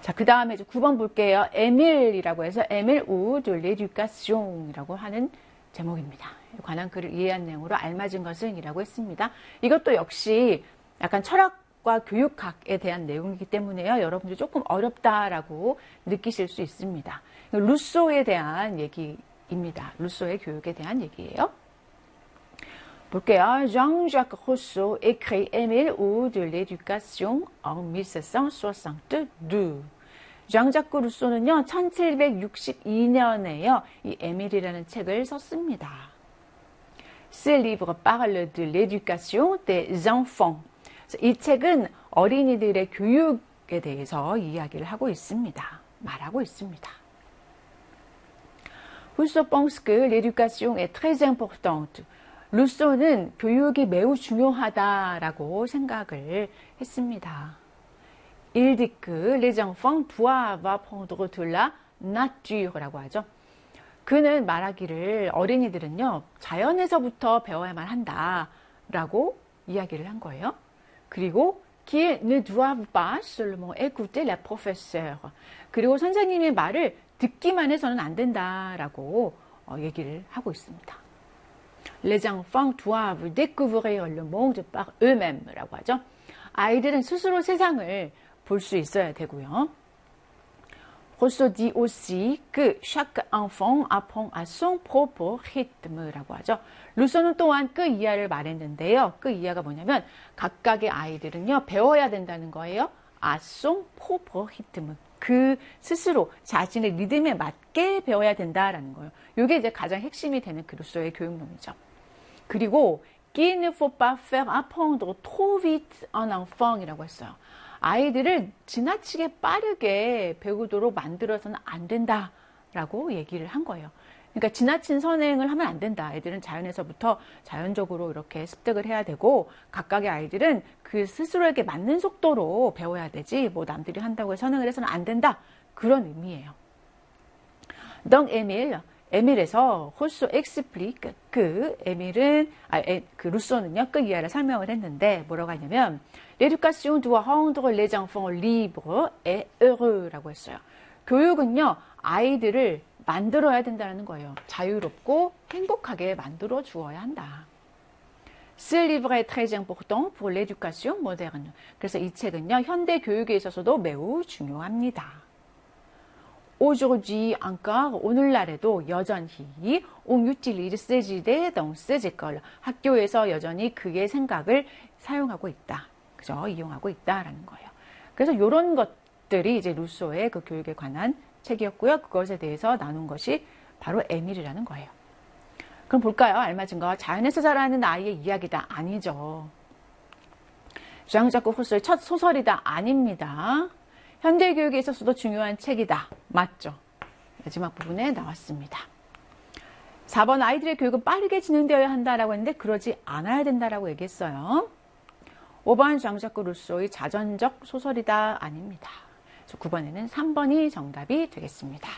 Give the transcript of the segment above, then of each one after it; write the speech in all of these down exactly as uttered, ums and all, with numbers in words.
자, 그 다음에 이제 구 번 볼게요. 에밀이라고 해서 에밀 ou de l'éducation이라고 하는 제목입니다. 관한 글을 이해한 내용으로 알맞은 것은 이라고 했습니다. 이것도 역시 약간 철학과 교육학에 대한 내용이기 때문에요. 여러분들 조금 어렵다라고 느끼실 수 있습니다. 루소에 대한 얘기입니다. 루소의 교육에 대한 얘기예요. 볼게요. Jean-Jacques Rousseau écrit Émile ou de l'éducation en mille sept cent soixante-deux. 장자크 루소는요, 천칠백육십이 년에요, 이 에밀이라는 책을 썼습니다. Ce livre parle de l'éducation des enfants. 이 책은 어린이들의 교육에 대해서 이야기를 하고 있습니다. 말하고 있습니다. Rousseau pense que l'éducation est très importante. 루소는 교육이 매우 중요하다라고 생각을 했습니다. Il dit que les enfants doivent apprendre de la nature라고 하죠. 그는 말하기를 어린이들은요, 자연에서부터 배워야만 한다라고 이야기를 한 거예요. 그리고 qu'ils ne doivent pas seulement écouter la professeure. 그리고 선생님의 말을 듣기만 해서는 안 된다라고 얘기를 하고 있습니다. Les enfants doivent découvrir le monde par eux-mêmes라고 하죠. 아이들은 스스로 세상을 볼 수 있어야 되고요. Rousseau dit aussi que chaque enfant apprend à son propre rythme라고 하죠. 루소는 또한 그 이하를 말했는데요. 그 이하가 뭐냐면 각각의 아이들은요, 배워야 된다는 거예요. à son propre rythme. 그 스스로 자신의 리듬에 맞게 배워야 된다라는 거예요. 이게 이제 가장 핵심이 되는 그 루소의 교육론이죠. 그리고 qu'il ne faut pas faire apprendre trop vite un enfant이라고 했어요. 아이들을 지나치게 빠르게 배우도록 만들어서는 안 된다라고 얘기를 한 거예요. 그러니까 지나친 선행을 하면 안 된다. 아이들은 자연에서부터 자연적으로 이렇게 습득을 해야 되고 각각의 아이들은 그 스스로에게 맞는 속도로 배워야 되지 뭐 남들이 한다고 해서 선행을 해서는 안 된다. 그런 의미예요. Donc Émile, 에밀에서 Rousseau explique que 에밀은 아, 에, 그 루소는요 그 이하를 설명을 했는데 뭐라고 하냐면 l'éducation doit rendre les enfants libres et heureux라고 했어요. 교육은요 아이들을 만들어야 된다는 거예요. 자유롭고 행복하게 만들어 주어야 한다. Ce livre est très important pour l'éducation moderne. 그래서 이 책은요 현대 교육에 있어서도 매우 중요합니다. Aujourd'hui encore, 오늘날에도 여전히 on utilise ces idées dans ces écoles. 학교에서 여전히 그의 생각을 사용하고 있다. 그죠? 이용하고 있다라는 거예요. 그래서 이런 것들이 이제 루소의 그 교육에 관한 책이었고요. 그것에 대해서 나눈 것이 바로 에밀이라는 거예요. 그럼 볼까요? 알맞은 거. 자연에서 자라는 아이의 이야기다. 아니죠. 장자크 루소의 첫 소설이다. 아닙니다. 현대교육에 있어서도 중요한 책이다. 맞죠? 마지막 부분에 나왔습니다. 사 번 아이들의 교육은 빠르게 진행되어야 한다라고 했는데 그러지 않아야 된다라고 얘기했어요. 오 번 장자크 루소의 자전적 소설이다. 아닙니다. 구 번에는 삼 번이 정답이 되겠습니다.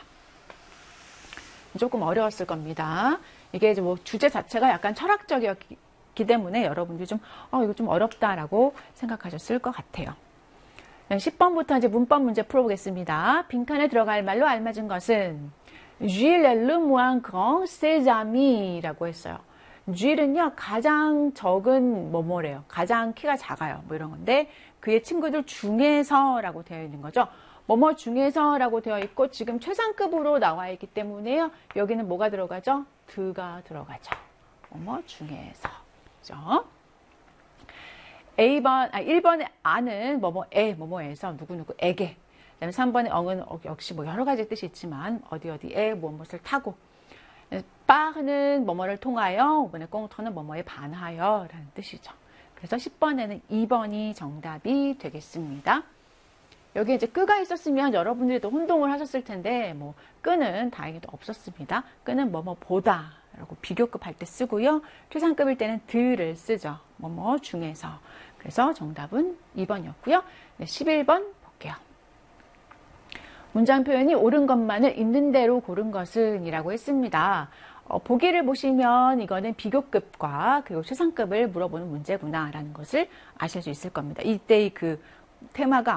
조금 어려웠을 겁니다. 이게 이제 뭐 주제 자체가 약간 철학적이었기 때문에 여러분들이 좀, 어, 이거 좀 어렵다라고 생각하셨을 것 같아요. 십 번부터 이제 문법 문제 풀어보겠습니다. 빈칸에 들어갈 말로 알맞은 것은 Gilles est le moins grand ses ams라고 했어요. Gilles는요 가장 적은 뭐뭐래요. 가장 키가 작아요. 뭐 이런 건데 그의 친구들 중에서라고 되어 있는 거죠. 뭐뭐 중에서라고 되어 있고 지금 최상급으로 나와 있기 때문에요. 여기는 뭐가 들어가죠? 드가 들어가죠. 뭐뭐 중에서. 그죠? A 번, 아, 일 번의 아는 뭐뭐에, 뭐뭐에서 누구누구에게. 그 다음에 삼 번의 엉은 역시 뭐 여러 가지 뜻이 있지만 어디 어디에 무엇을 타고. 빠는 뭐뭐를 통하여, 오 번의 꽁터는 뭐뭐에 반하여 라는 뜻이죠. 그래서 십 번에는 이 번이 정답이 되겠습니다. 여기 이제 끄가 있었으면 여러분들도 혼동을 하셨을 텐데, 뭐, 끄는 다행히도 없었습니다. 끄는 뭐뭐보다 라고 비교급 할 때 쓰고요. 최상급일 때는 들을 쓰죠. 뭐뭐 중에서. 그래서 정답은 이 번이었고요. 네, 십일 번 볼게요. 문장 표현이 옳은 것만을 있는 대로 고른 것은 이라고 했습니다. 어, 보기를 보시면 이거는 비교급과 그리고 최상급을 물어보는 문제구나 라는 것을 아실 수 있을 겁니다. 이때의 그 테마가